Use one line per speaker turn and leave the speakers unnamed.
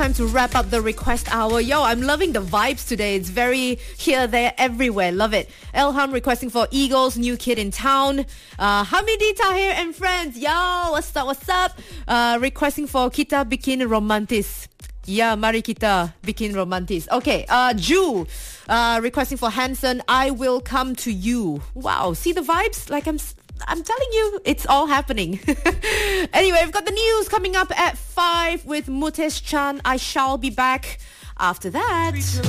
Time to wrap up the request hour. Yo, I'm loving the vibes today. It's very here, there, everywhere. Love it. Elham requesting for Eagles, New Kid in Town. Hamidi Tahir and friends. Yo, what's up, what's up? Requesting for Kita Bikin Romantis. Yeah, mari kita bikin romantis. Okay, Ju requesting for Hanson, I Will Come to You. Wow, see the vibes? Like I'm telling you, it's all happening. Anyway, we've got the news coming up at 5 with Mutesh Chan. I shall be back after that.